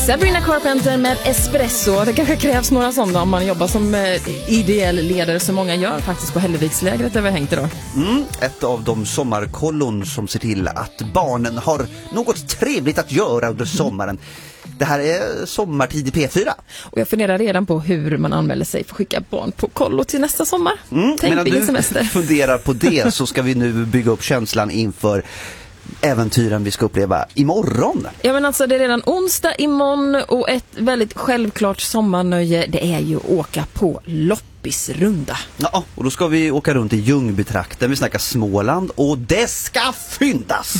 Sabrina Carpenter med Espresso. Det kanske krävs några sådana om man jobbar som ideell ledare, som många gör faktiskt på Hällevikslägret där vi hängt idag. Ett av de sommarkollon som ser till att barnen har något trevligt att göra under sommaren. Det här är sommartid i P4. Och jag funderar redan på hur man anmäler sig för att skicka barn på kollo till nästa sommar. Tänk vilken semester. Funderar på det, så ska vi nu bygga upp känslan inför äventyren vi ska uppleva imorgon. Ja, men alltså det är redan onsdag imorgon, och ett väldigt självklart sommarnöje, det är ju att åka på loppisrunda. Ja, och då ska vi åka runt i Ljungbytrakten, vi snackar Småland, och det ska fyndas!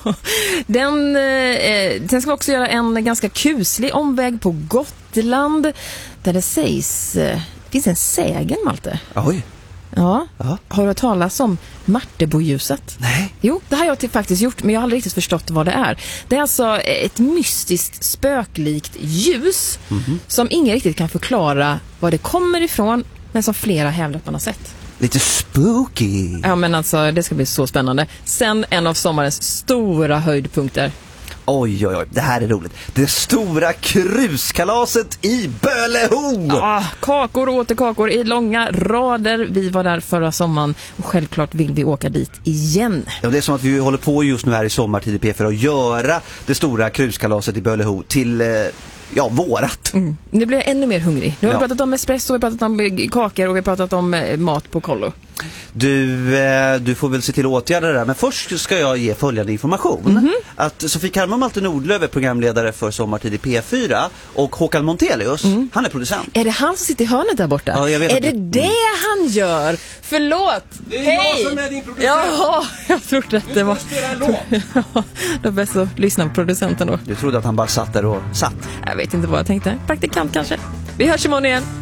Sen ska vi också göra en ganska kuslig omväg på Gotland, där det sägs, det finns en sägen, Malte. Oj. Ja. Har du hört talas om Marteboljuset? Nej. Jo, det har jag faktiskt gjort, men jag har aldrig riktigt förstått vad det är. Det är alltså ett mystiskt, spöklikt ljus som ingen riktigt kan förklara var det kommer ifrån, men som flera hävdar att man har sett. Lite spooky. Ja, men alltså det ska bli så spännande. Sen en av sommarens stora höjdpunkter. Oj, det här är roligt. Det stora kruskalaset i Böleho! Kakor och åter kakor i långa rader. Vi var där förra sommaren och självklart vill vi åka dit igen. Ja, det är som att vi håller på just nu här i sommartid i P4 att göra det stora kruskalaset i Böleho till vårat. Nu blir jag ännu mer hungrig. Nu har vi pratat om espresso, vi har pratat om kakor och vi har pratat om mat på kollo. Du får väl se till att åtgärda det där. Men först ska jag ge följande information. Att Sofie Karma och Malte Nordlöf är programledare för Sommartid i P4. Och Håkan Montelius, han är producent. Är det han som sitter i hörnet där borta? Ja, jag vet. Är det han gör? Förlåt! Det är Hej! jag som är din producent. Jaha, jag trodde att det var... Då bäst att lyssna på producenten då. Du trodde att han bara satt där och satt. Jag vet inte vad jag tänkte. Praktikant kanske. Vi hörs imorgon igen.